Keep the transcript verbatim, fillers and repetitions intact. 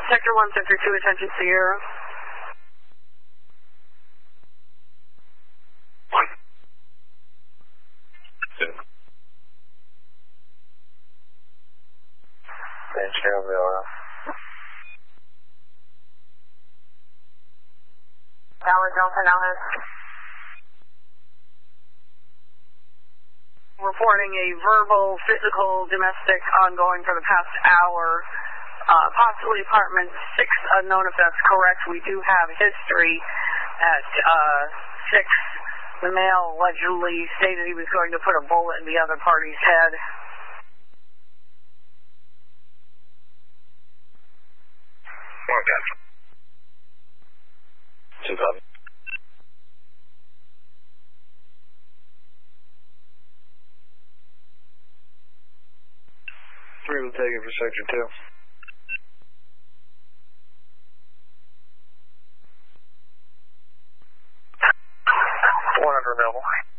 Sector one, Sector two, attention Sierra. One. Two. Thank you, Villa. Tower Delta now has reporting a verbal, physical, domestic ongoing for the past hour. Uh, possibly apartment six, unknown if that's correct. We do have history at uh, six. The male allegedly stated he was going to put a bullet in the other party's head. One gun. Two gun. Three will take it for Sector two. One under available.